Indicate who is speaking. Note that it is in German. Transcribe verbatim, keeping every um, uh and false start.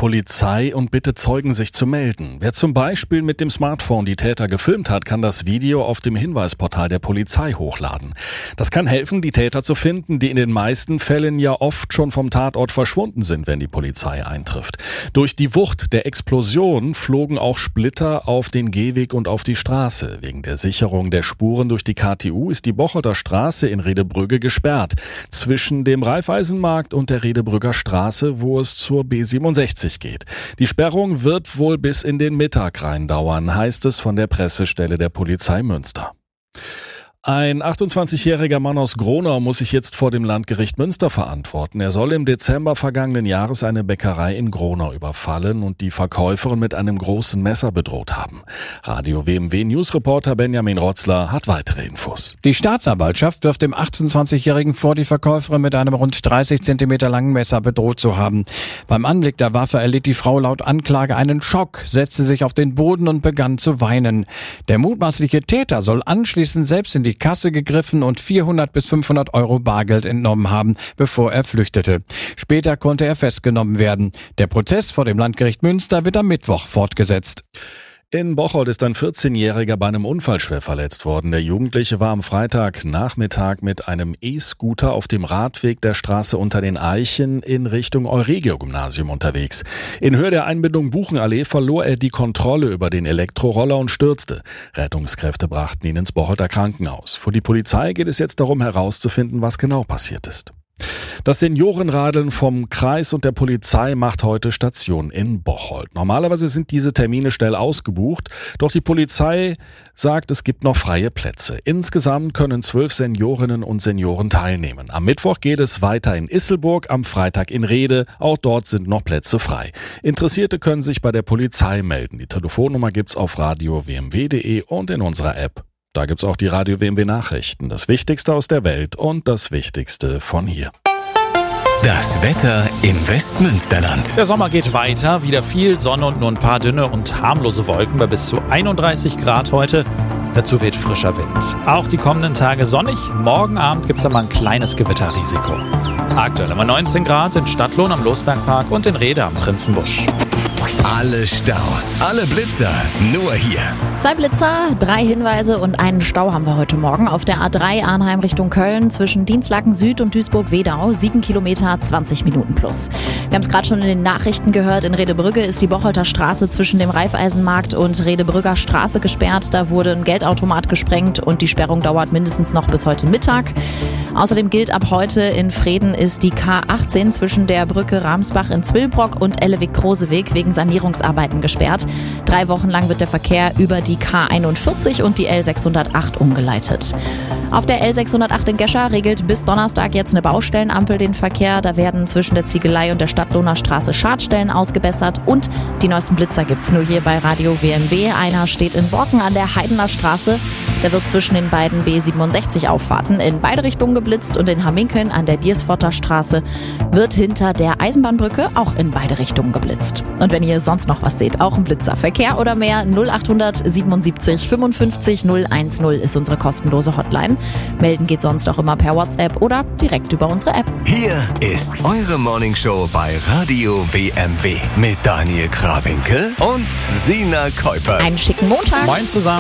Speaker 1: Polizei und bittet Zeugen, sich zu melden. Wer zum Beispiel mit dem Smartphone die Täter gefilmt hat, kann das Video auf dem Hinweisportal der Polizei hochladen. Das kann helfen, die Täter zu finden, die in den meisten Fällen ja oft schon vom Tatort verschwunden sind, wenn die Polizei eintrifft. Durch die Wucht der Explosion flogen auch Splitter auf den Gehweg und auf die Straße. Wegen der Sicherung der Spuren durch die K T U ist die Bocholter Straße in Redebrügge gesperrt. Zwischen dem Raiffeisenmarkt und der Redebrügger Straße, wo es zur B siebenundsechzig geht. Die Sperrung wird wohl bis in den Mittag rein dauern, heißt es von der Pressestelle der Polizei Münster. Ein achtundzwanzigjähriger Mann aus Gronau muss sich jetzt vor dem Landgericht Münster verantworten. Er soll im Dezember vergangenen Jahres eine Bäckerei in Gronau überfallen und die Verkäuferin mit einem großen Messer bedroht haben. Radio W M W-Newsreporter Benjamin Rotzler hat weitere Infos.
Speaker 2: Die Staatsanwaltschaft wirft dem achtundzwanzigjährigen vor, die Verkäuferin mit einem rund dreißig Zentimeter langen Messer bedroht zu haben. Beim Anblick der Waffe erlitt die Frau laut Anklage einen Schock, setzte sich auf den Boden und begann zu weinen. Der mutmaßliche Täter soll anschließend selbst in die Kasse gegriffen und vierhundert bis fünfhundert Euro Bargeld entnommen haben, bevor er flüchtete. Später konnte er festgenommen werden. Der Prozess vor dem Landgericht Münster wird am Mittwoch fortgesetzt.
Speaker 1: In Bocholt ist ein vierzehnjähriger bei einem Unfall schwer verletzt worden. Der Jugendliche war am Freitagnachmittag mit einem E-Scooter auf dem Radweg der Straße Unter den Eichen in Richtung Euregio-Gymnasium unterwegs. In Höhe der Einbindung Buchenallee verlor er die Kontrolle über den Elektroroller und stürzte. Rettungskräfte brachten ihn ins Bocholter Krankenhaus. Für die Polizei geht es jetzt darum herauszufinden, was genau passiert ist. Das Seniorenradeln vom Kreis und der Polizei macht heute Station in Bocholt. Normalerweise sind diese Termine schnell ausgebucht, doch die Polizei sagt, es gibt noch freie Plätze. Insgesamt können zwölf Seniorinnen und Senioren teilnehmen. Am Mittwoch geht es weiter in Isselburg, am Freitag in Rede. Auch dort sind noch Plätze frei. Interessierte können sich bei der Polizei melden. Die Telefonnummer gibt's auf radio w m w punkt de und in unserer App. Da gibt's auch die Radio W M W Nachrichten. Das Wichtigste aus der Welt und das Wichtigste von hier.
Speaker 3: Das Wetter im Westmünsterland.
Speaker 4: Der Sommer geht weiter. Wieder viel Sonne und nur ein paar dünne und harmlose Wolken bei bis zu einunddreißig Grad heute. Dazu weht frischer Wind. Auch die kommenden Tage sonnig. Morgen Abend gibt's dann mal ein kleines Gewitterrisiko. Aktuell immer neunzehn Grad in Stadtlohn am Losbergpark und in Rede am Prinzenbusch.
Speaker 3: Alle Staus, alle Blitzer, nur hier.
Speaker 5: Zwei Blitzer, drei Hinweise und einen Stau haben wir heute Morgen auf der A drei Arnheim Richtung Köln zwischen Dienstlaken Süd und Duisburg-Wedau. Sieben Kilometer, zwanzig Minuten plus. Wir haben es gerade schon in den Nachrichten gehört. In Redebrügge ist die Bocholter Straße zwischen dem Raiffeisenmarkt und Redebrügger Straße gesperrt. Da wurde ein Geldautomat gesprengt und die Sperrung dauert mindestens noch bis heute Mittag. Außerdem gilt ab heute in Vreden ist die K achtzehn zwischen der Brücke Ramsbach in Zwillbrock und Ellewig-Kroseweg wegen Sanierungsarbeiten gesperrt. Drei Wochen lang wird der Verkehr über die K einundvierzig und die L sechshundertacht umgeleitet. Auf der L sechshundertacht in Gescher regelt bis Donnerstag jetzt eine Baustellenampel den Verkehr. Da werden zwischen der Ziegelei und der Stadtlohner Straße Schadstellen ausgebessert und die neuesten Blitzer gibt's nur hier bei Radio W M W. Einer steht in Borken an der Heidener Straße. Da wird zwischen den beiden B siebenundsechzig Auffahrten in beide Richtungen geblitzt und in Hamminkeln an der Diersforter Straße wird hinter der Eisenbahnbrücke auch in beide Richtungen geblitzt. Und wenn ihr sonst noch was seht, auch ein Blitzer, Verkehr oder mehr, null achthundert siebenundsiebzig fünfundfünfzig null eins null ist unsere kostenlose Hotline. Melden geht sonst auch immer per WhatsApp oder direkt über unsere App.
Speaker 3: Hier ist eure Morningshow bei Radio W M W mit Daniel Krawinkel und Sina Kuipers.
Speaker 5: Einen schicken Montag.
Speaker 4: Moin zusammen.